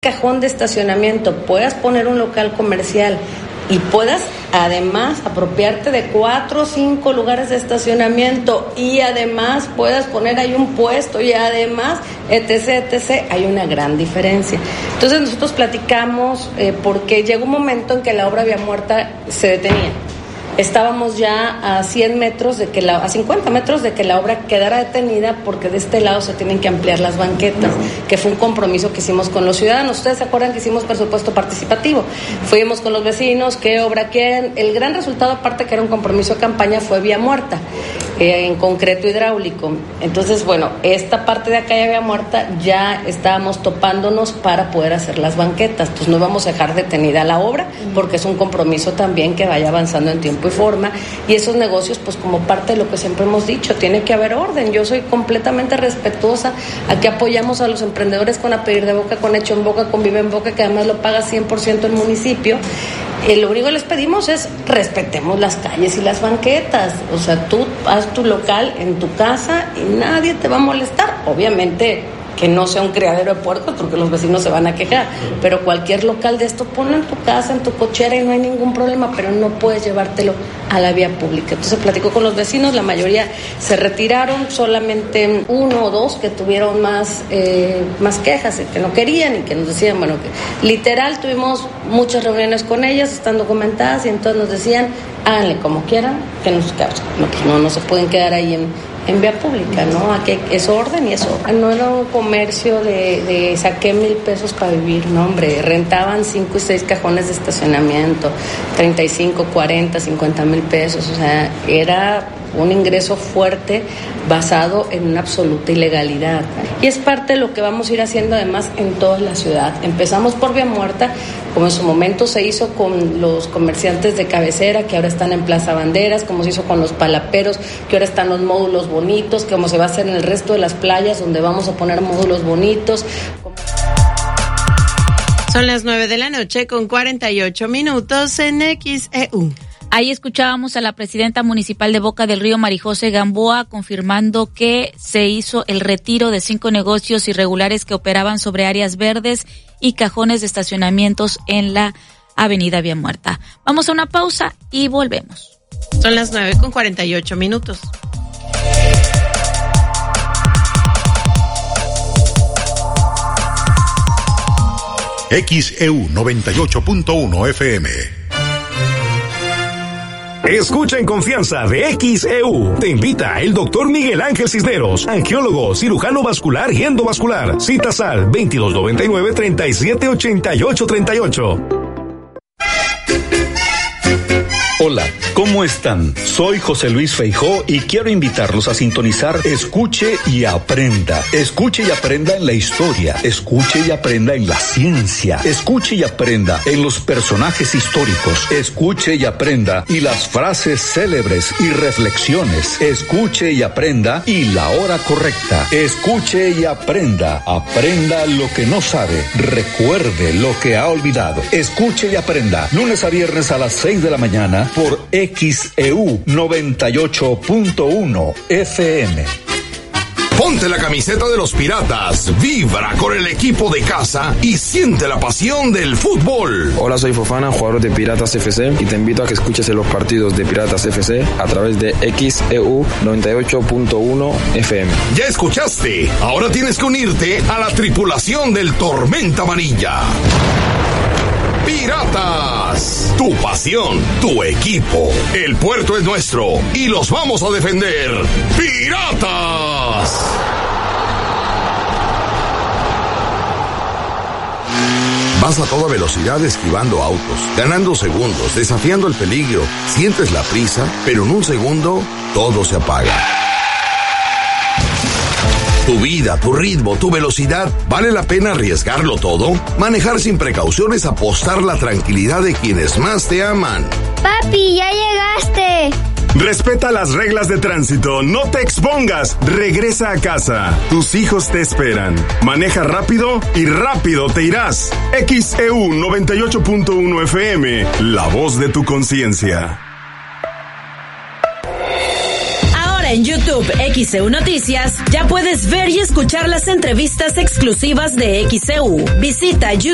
cajón de estacionamiento puedas poner un local comercial y puedas además apropiarte de 4 o 5 lugares de estacionamiento y además puedas poner ahí un puesto y además etc, hay una gran diferencia. Entonces nosotros platicamos porque llegó un momento en que la obra Vía Muerta se detenía. Estábamos ya a 100 metros a 50 metros de que la obra quedara detenida porque de este lado se tienen que ampliar las banquetas, que fue un compromiso que hicimos con los ciudadanos. Ustedes se acuerdan que hicimos presupuesto participativo. Fuimos con los vecinos, qué obra quieren. El gran resultado, aparte que era un compromiso de campaña, fue Vía Muerta, en concreto hidráulico. Entonces, bueno, esta parte de acá de Vía Muerta ya estábamos topándonos para poder hacer las banquetas. Entonces no vamos a dejar detenida la obra porque es un compromiso también que vaya avanzando en tiempo y forma, y esos negocios, pues como parte de lo que siempre hemos dicho, tiene que haber orden. Yo soy completamente respetuosa a que apoyamos a los emprendedores con a pedir de boca, con hecho en boca, con vive en boca, que además lo paga 100% el municipio. Lo único que les pedimos es respetemos las calles y las banquetas. O sea, tú haz tu local en tu casa y nadie te va a molestar. Obviamente que no sea un criadero de puercos porque los vecinos se van a quejar, pero cualquier local de esto ponlo en tu casa, en tu cochera y no hay ningún problema, pero no puedes llevártelo a la vía pública. Entonces platicó con los vecinos, la mayoría se retiraron, solamente 1 o 2 que tuvieron más quejas, que no querían y que nos decían, bueno, que literal tuvimos muchas reuniones con ellas, están documentadas, y entonces nos decían, háganle como quieran, que no se pueden quedar ahí en vía pública, ¿no? Aquí es orden y es orden. No era un comercio de saqué 1,000 pesos para vivir, no, hombre, rentaban 5 y 6 cajones de estacionamiento, 35, 40, 50 mil pesos, o sea, era un ingreso fuerte basado en una absoluta ilegalidad. Y es parte de lo que vamos a ir haciendo además en toda la ciudad. Empezamos por Vía Muerta, como en su momento se hizo con los comerciantes de cabecera, que ahora están en Plaza Banderas, como se hizo con los palaperos, que ahora están los módulos bonitos, como se va a hacer en el resto de las playas, donde vamos a poner módulos bonitos. Son las 9:48 en XEU. Ahí escuchábamos a la presidenta municipal de Boca del Río, Marijose Gamboa, confirmando que se hizo el retiro de 5 negocios irregulares que operaban sobre áreas verdes y cajones de estacionamientos en la avenida Vía Muerta. Vamos a una pausa y volvemos. Son las 9:48. XEU 98.1 FM. Escucha en confianza de XEU. Te invita el doctor Miguel Ángel Cisneros, angiólogo, cirujano vascular y endovascular. Citas al 2299-378838. Hola, ¿cómo están? Soy José Luis Feijó y quiero invitarlos a sintonizar Escuche y Aprenda. Escuche y aprenda en la historia, escuche y aprenda en la ciencia, escuche y aprenda en los personajes históricos, escuche y aprenda y las frases célebres y reflexiones, escuche y aprenda y la hora correcta, escuche y aprenda, aprenda lo que no sabe, recuerde lo que ha olvidado, escuche y aprenda, lunes a viernes a las 6 de la mañana por XEU 98.1 FM. Ponte la camiseta de los Piratas, vibra con el equipo de casa y siente la pasión del fútbol. Hola, soy Fofana, jugador de Piratas FC, y te invito a que escuches los partidos de Piratas FC a través de XEU 98.1 FM. Ya escuchaste, ahora tienes que unirte a la tripulación del Tormenta Amarilla. Piratas, tu pasión, tu equipo. El puerto es nuestro y los vamos a defender. ¡Piratas! Vas a toda velocidad esquivando autos, ganando segundos, desafiando el peligro. Sientes la prisa, pero en un segundo todo se apaga. Tu vida, tu ritmo, tu velocidad, ¿vale la pena arriesgarlo todo? Manejar sin precauciones, apostar la tranquilidad de quienes más te aman. Papi, ya llegaste. Respeta las reglas de tránsito, no te expongas, regresa a casa. Tus hijos te esperan. Maneja rápido y rápido te irás. XEU 98.1 FM, la voz de tu conciencia. En YouTube XEU Noticias ya puedes ver y escuchar las entrevistas exclusivas de XEU. Visita YouTube.